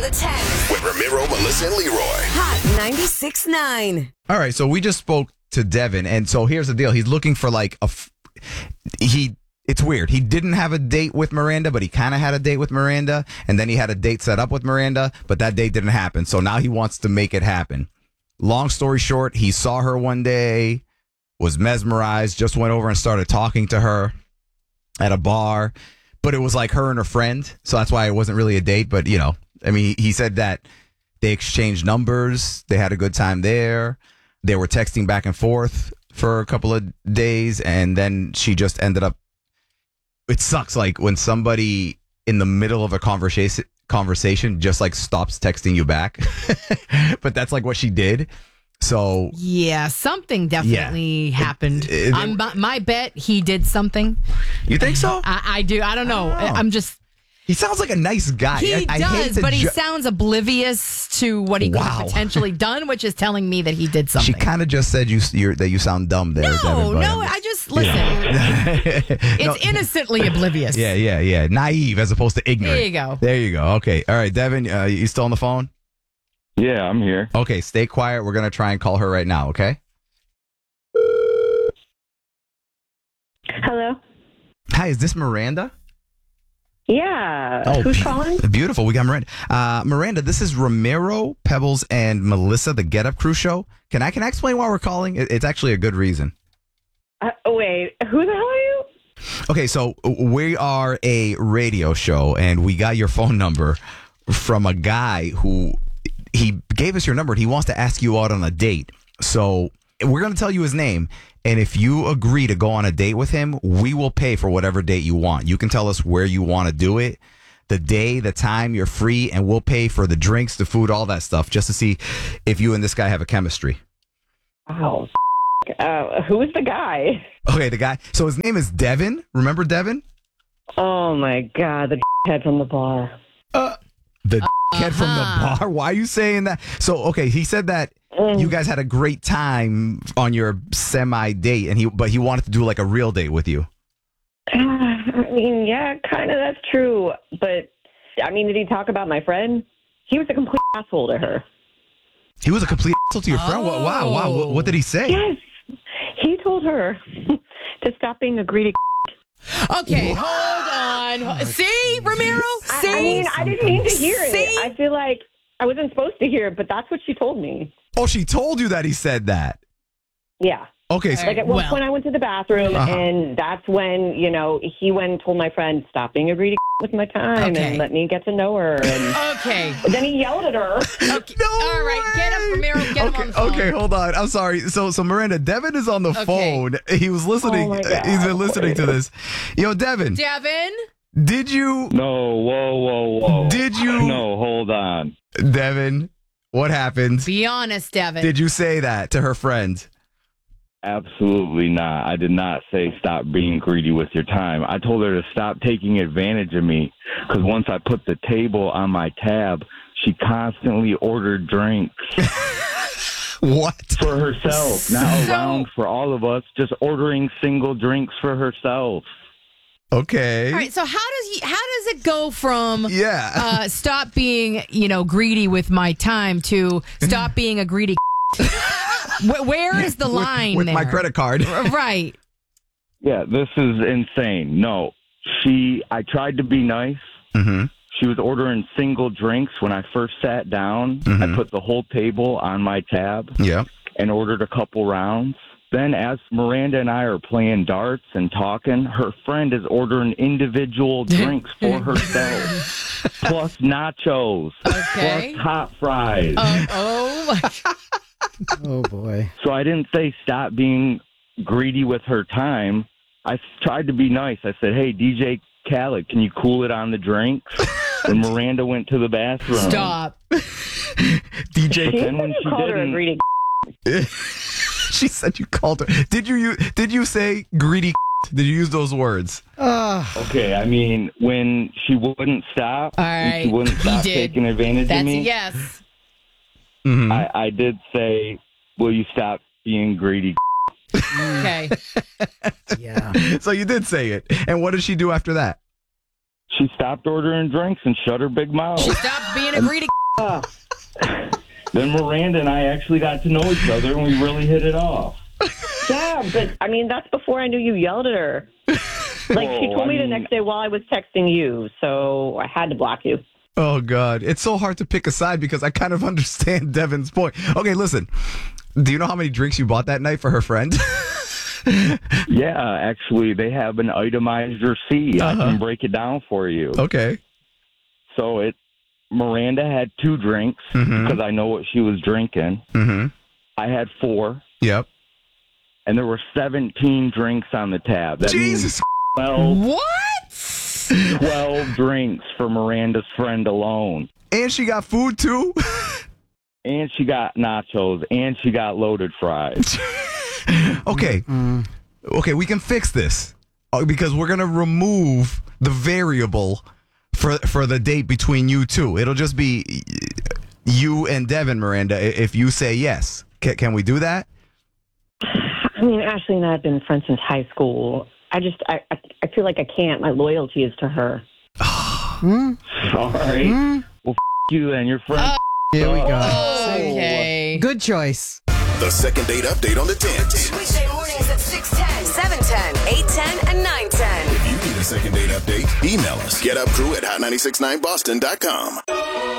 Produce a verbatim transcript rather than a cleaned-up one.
on the ten with Ramiro, Melissa, and Leroy. Hot ninety-six point nine. All right, so we just spoke to Devin, and so here's the deal. He's looking for like a... F- he... It's weird. He didn't have a date with Miranda, but he kind of had a date with Miranda, and then he had a date set up with Miranda, but that date didn't happen. So now he wants to make it happen. Long story short, he saw her one day, was mesmerized, just went over and started talking to her at a bar, but it was like her and her friend, so that's why it wasn't really a date. But, you know, I mean, he said that they exchanged numbers, they had a good time there, they were texting back and forth for a couple of days, and then she just ended up. It sucks, like, when somebody in the middle of a conversation conversation just, like, stops texting you back. But that's, like, what she did. So... Yeah, something definitely yeah. happened. It, it, I'm, my, my bet he did something. You think so? I, I do. I don't know. I don't know. I'm just... He sounds like a nice guy. He I, I hate does, to but he ju- sounds oblivious to what he could Wow. have potentially done, which is telling me that he did something. She kind of just said you you're, that you sound dumb there. No, Devin, but no, I'm- I just, listen. It's No. innocently oblivious. Yeah, yeah, yeah. Naive as opposed to ignorant. There you go. There you go. Okay. All right, Devin, uh, you still on the phone? Yeah, I'm here. Okay, stay quiet. We're going to try and call her right now, okay? Hello? Hi, is this Miranda? Yeah. Oh, Who's be- calling? Beautiful. We got Miranda. Uh, Miranda, this is Ramiro, Pebbles, and Melissa, the Get Up Crew show. Can I can I explain why we're calling? It, it's actually a good reason. Uh, wait, who the hell are you? Okay, so we are a radio show, and we got your phone number from a guy who he gave us your number, and he wants to ask you out on a date. So we're going to tell you his name, and if you agree to go on a date with him, we will pay for whatever date you want. You can tell us where you want to do it, the day, the time, you're free, and we'll pay for the drinks, the food, all that stuff, just to see if you and this guy have a chemistry. Oh, f- uh, who is the guy? Okay, the guy. So his name is Devin. Remember Devin? Oh, my God, the head from the bar. Uh, the kid from the Uh-huh. bar. Why are you saying that? So, okay, he said that Mm. you guys had a great time on your semi date, and he but he wanted to do like a real date with you. I mean, yeah, kind of, that's true. But, I mean, did he talk about my friend? He was a complete asshole to her. He was a complete asshole to your friend. Wow, wow, wow. What, what did he say? Yes. He told her to stop being a greedy. Okay, hold on. See, Ramiro? I, See? I mean, I didn't mean to hear See? it. I feel like I wasn't supposed to hear it, but that's what she told me. Oh, she told you that he said that. Yeah. Okay, so Like at one Well. point I went to the bathroom, Uh-huh. and that's when, you know, he went and told my friend, stop being a greedy with my time Okay. and let me get to know her. And Okay. then he yelled at her. Okay. No All right, get up, way! Ramiro. Get him okay, on the phone. okay, hold on. I'm sorry. So, so Miranda, Devin is on the Okay. phone. He was listening. Oh, my God. He's been listening to this. Yo, Devin, Devin? did you? No, whoa, whoa, whoa. Did you? No, hold on. Devin, what happened? Be honest, Devin. Did you say that to her friend? Absolutely not. I did not say stop being greedy with your time. I told her to stop taking advantage of me because once I put the table on my tab, she constantly ordered drinks What? for herself, not So- around for all of us, just ordering single drinks for herself. Okay. All right, so how does he, how does it go from Yeah. uh, stop being, you know, greedy with my time to stop being a greedy? Wh- Where is the line with, with there? my credit card. Right. Yeah, this is insane. No, she, I tried to be nice. Mm-hmm. She was ordering single drinks. When I first sat down, Mhm. I put the whole table on my tab Yeah. and ordered a couple rounds. Then as Miranda and I are playing darts and talking, her friend is ordering individual drinks for herself, plus nachos, Okay. plus hot fries. Oh, oh my God. Oh, boy. So I didn't say stop being greedy with her time. I tried to be nice. I said, hey, D J Khaled, can you cool it on the drinks? And Miranda went to the bathroom. Stop. D J. She And when said you she called her a didn't- greedy. She said you called her. Did you, you did you say greedy? Did you use those words? Okay, I mean, when she wouldn't stop, All when right, she wouldn't he stop did. taking advantage That's of a me, yes. Mm-hmm. I, I did say, will you stop being greedy? Okay. Yeah. So you did say it. And what did she do after that? She stopped ordering drinks and shut her big mouth. She stopped being a greedy. Then Miranda and I actually got to know each other, and we really hit it off. Yeah, but I mean, that's before I knew you yelled at her. Like, she Oh, told me I the mean- next day while I was texting you, so I had to block you. Oh, God. It's so hard to pick a side because I kind of understand Devin's point. Okay, listen. Do you know how many drinks you bought that night for her friend? Yeah, actually, they have an itemized receipt. Uh-huh. I can break it down for you. Okay. So it, Miranda had two drinks Mhm. because I know what she was drinking. Mm-hmm. I had four, Yep. and there were seventeen drinks on the tab. That Jesus. means twelve, What? twelve drinks for Miranda's friend alone. And she got food, too? And she got nachos, and she got loaded fries. Okay. Okay, we can fix this uh, because we're going to remove the variable for for the date between you two. It'll just be you and Devin, Miranda, i- if you say yes. Can, can we do that? I mean, Ashley and I have been friends since high school. I just, I, I, I feel like I can't. My loyalty is to her. Sorry. Well, f- you then. Your friend. Here we go. Okay. Good choice. The second date update on the tens. Weekday mornings at six ten, seven ten, eight ten, and nine ten. If you need a second date update, email us. Get up crew at hot nine six nine boston dot com.